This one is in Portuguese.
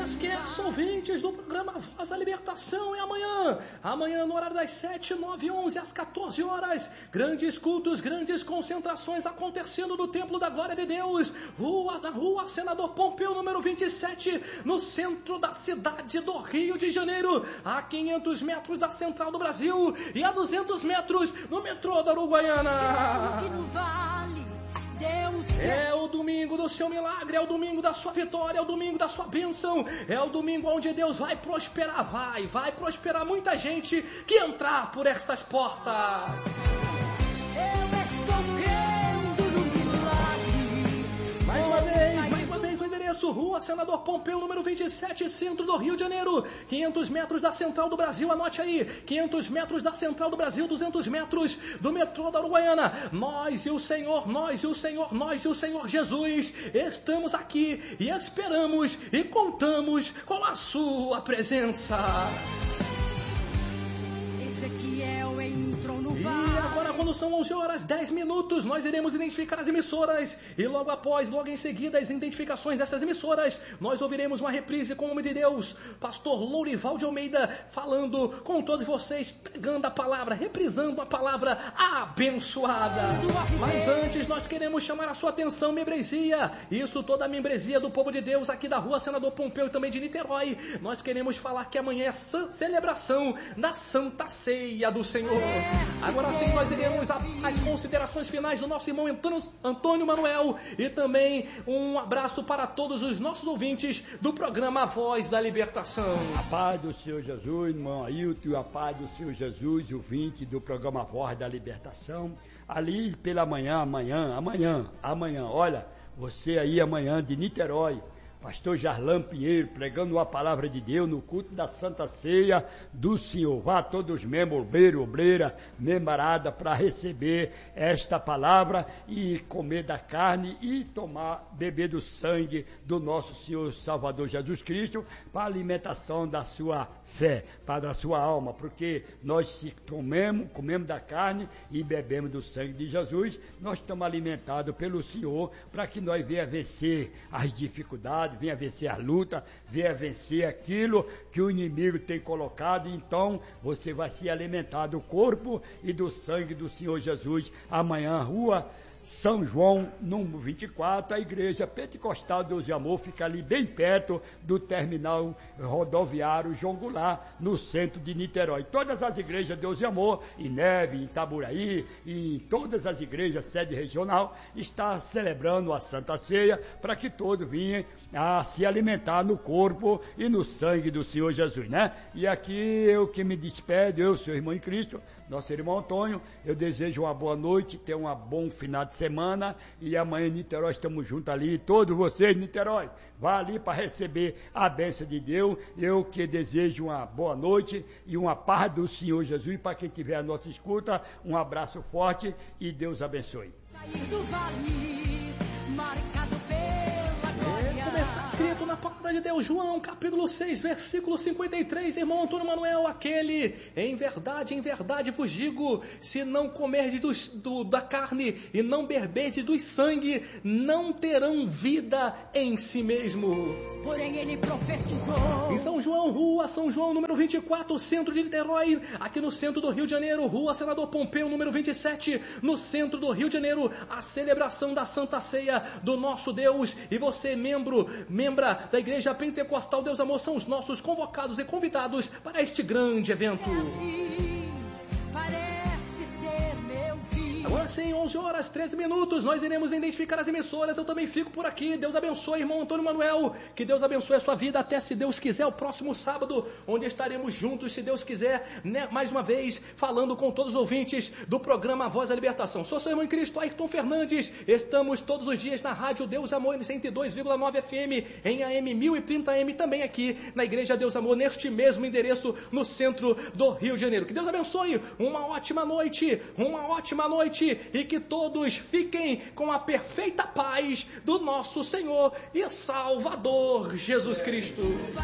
esqueça, ouvintes do programa Voz da Libertação, é amanhã no horário das 7, 9, 11 às 14 horas, grandes cultos, grandes concentrações acontecendo no Templo da Glória de Deus, na rua Senador Pompeu, número 27, no centro da cidade do Rio de Janeiro, a 500 metros da Central do Brasil e a 200 metros no metrô da Uruguaiana. É o domingo do seu milagre, é o domingo da sua vitória, é o domingo da sua bênção, é o domingo onde Deus vai prosperar, vai prosperar muita gente que entrar por estas portas. Eu estou crendo no milagre. Mais uma vez o endereço, Rua Senador Pompeu, número 27, centro do Rio de Janeiro, 500 metros da Central do Brasil, anote aí, 500 metros da Central do Brasil, 200 metros do metrô da Uruguaiana. Nós e o Senhor Jesus estamos aqui e esperamos e contamos com a sua presença. Ezequiel entrou no vale. E agora, quando são 11 horas 10 minutos, nós iremos identificar as emissoras. E logo em seguida, as identificações dessas emissoras, nós ouviremos uma reprise com o nome de Deus. Pastor Lourival de Almeida falando com todos vocês, pegando a palavra, reprisando a palavra abençoada. Mas antes, nós queremos chamar a sua atenção, membresia. Isso, toda a membresia do povo de Deus aqui da Rua Senador Pompeu e também de Niterói. Nós queremos falar que amanhã é celebração da Santa Ceia do Senhor. Agora sim, nós iremos às considerações finais do nosso irmão Antônio Manuel e também um abraço para todos os nossos ouvintes do programa Voz da Libertação. A paz do Senhor Jesus, irmão Ailton, a paz do Senhor Jesus, ouvinte do programa Voz da Libertação. Ali pela amanhã, olha, você aí amanhã de Niterói, Pastor Jarlão Pinheiro, pregando a palavra de Deus no culto da Santa Ceia do Senhor. Vá todos os membros, obreira, membrada, para receber esta palavra e comer da carne e beber do sangue do nosso Senhor Salvador Jesus Cristo, para a alimentação da sua fé, para a sua alma, porque nós se comemos da carne e bebemos do sangue de Jesus, nós estamos alimentados pelo Senhor, para que nós venha vencer as dificuldades, venha vencer a luta, venha vencer aquilo que o inimigo tem colocado. Então você vai se alimentar do corpo e do sangue do Senhor Jesus. Amanhã, Rua São João, número 24, a igreja Pentecostal Deus e Amor fica ali bem perto do terminal rodoviário João Goulart, no centro de Niterói. Todas as igrejas Deus e Amor, em Neve, em Itaburaí, e todas as igrejas sede regional, está celebrando a Santa Ceia, para que todos venham a se alimentar no corpo e no sangue do Senhor Jesus, né? E aqui eu que me despedo, eu, seu irmão em Cristo, nosso irmão Antônio, eu desejo uma boa noite, ter um bom final de semana, e amanhã em Niterói estamos juntos ali, todos vocês Niterói, vá ali para receber a bênção de Deus. Eu que desejo uma boa noite e uma paz do Senhor Jesus, para quem tiver a nossa escuta, um abraço forte e Deus abençoe. Como está escrito na palavra de Deus, João capítulo 6, versículo 53, irmão Antônio Manuel, aquele, em verdade vos digo, se não comerdes da carne e não beberdes do sangue, não terão vida em si mesmo. Porém ele profetizou. Em São João, Rua São João, número 24, centro de Niterói, aqui no centro do Rio de Janeiro, Rua Senador Pompeu, número 27, no centro do Rio de Janeiro, a celebração da Santa Ceia do nosso Deus. E você, membra da Igreja Pentecostal Deus Amor, são os nossos convocados e convidados para este grande evento. Agora sim, 11 horas 13 minutos, nós iremos identificar as emissoras. Eu também fico por aqui. Deus abençoe, irmão Antônio Manuel, que Deus abençoe a sua vida até, se Deus quiser, o próximo sábado, onde estaremos juntos, se Deus quiser, né, mais uma vez, falando com todos os ouvintes do programa Voz da Libertação. Sou seu irmão em Cristo, Ayrton Fernandes. Estamos todos os dias na Rádio Deus Amor, em 102,9 FM, em AM 1030M, também aqui na Igreja Deus Amor, neste mesmo endereço, no centro do Rio de Janeiro. Que Deus abençoe, uma ótima noite, e que todos fiquem com a perfeita paz do nosso Senhor e Salvador Jesus Cristo.